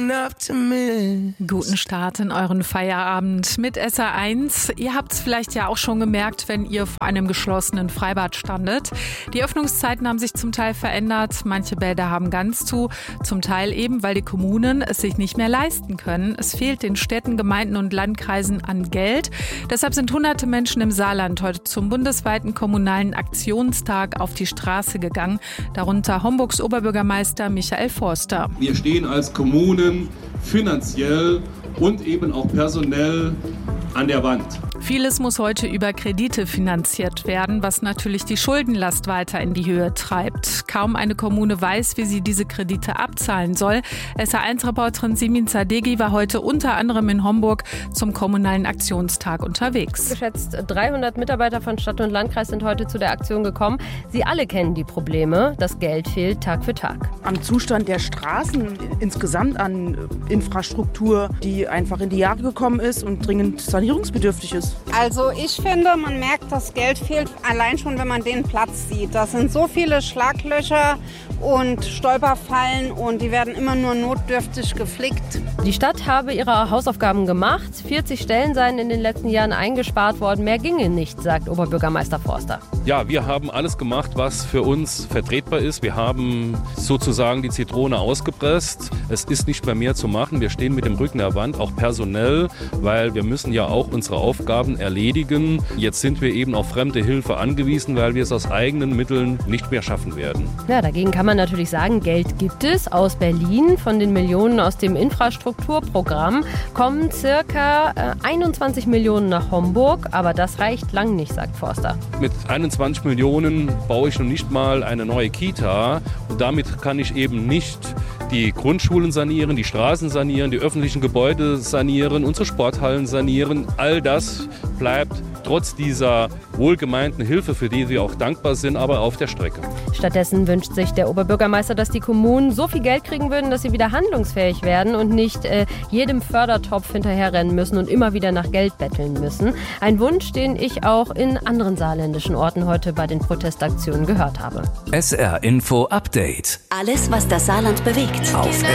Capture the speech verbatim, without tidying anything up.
Guten Start in euren Feierabend mit S R eins. Ihr habt es vielleicht ja auch schon gemerkt, wenn ihr vor einem geschlossenen Freibad standet. Die Öffnungszeiten haben sich zum Teil verändert. Manche Bäder haben ganz zu, zum Teil eben, weil die Kommunen es sich nicht mehr leisten können. Es fehlt den Städten, Gemeinden und Landkreisen an Geld. Deshalb sind hunderte Menschen im Saarland heute zum bundesweiten kommunalen Aktionstag auf die Straße gegangen. Darunter Homburgs Oberbürgermeister Michael Forster. Wir stehen als Kommunen finanziell und eben auch personell an der Wand. Vieles muss heute über Kredite finanziert werden, was natürlich die Schuldenlast weiter in die Höhe treibt. Kaum eine Kommune weiß, wie sie diese Kredite abzahlen soll. S R eins Reporterin Simin Zadegi war heute unter anderem in Homburg zum kommunalen Aktionstag unterwegs. Geschätzt dreihundert Mitarbeiter von Stadt und Landkreis sind heute zu der Aktion gekommen. Sie alle kennen die Probleme. Das Geld fehlt Tag für Tag. Am Zustand der Straßen, insgesamt an Infrastruktur, die einfach in die Jahre gekommen ist und dringend sanierungsbedürftig ist. Also ich finde, man merkt, das Geld fehlt allein schon, wenn man den Platz sieht. Das sind so viele Schlaglöcher und Stolperfallen und die werden immer nur notdürftig geflickt. Die Stadt habe ihre Hausaufgaben gemacht. vierzig Stellen seien in den letzten Jahren eingespart worden. Mehr ginge nicht, sagt Oberbürgermeister Forster. Ja, wir haben alles gemacht, was für uns vertretbar ist. Wir haben sozusagen die Zitrone ausgepresst. Es ist nicht mehr mehr zu machen. Wir stehen mit dem Rücken der Wand, auch personell, weil wir müssen ja auch unsere Aufgaben erledigen. Jetzt sind wir eben auf fremde Hilfe angewiesen, weil wir es aus eigenen Mitteln nicht mehr schaffen werden. Ja, dagegen kann man natürlich sagen, Geld gibt es aus Berlin. Von den Millionen aus dem Infrastrukturprogramm kommen circa einundzwanzig Millionen nach Homburg, aber das reicht lang nicht, sagt Forster. Mit einundzwanzig Millionen baue ich noch nicht mal eine neue Kita und damit kann ich eben nicht die Grundschulen sanieren, die Straßen sanieren, die öffentlichen Gebäude sanieren, unsere Sporthallen sanieren. All das bleibt trotz dieser wohlgemeinten Hilfe, für die wir auch dankbar sind, aber auf der Strecke. Stattdessen wünscht sich der Oberbürgermeister, dass die Kommunen so viel Geld kriegen würden, dass sie wieder handlungsfähig werden und nicht äh, jedem Fördertopf hinterherrennen müssen und immer wieder nach Geld betteln müssen. Ein Wunsch, den ich auch in anderen saarländischen Orten heute bei den Protestaktionen gehört habe. S R Info Update. Alles, was das Saarland bewegt. Auf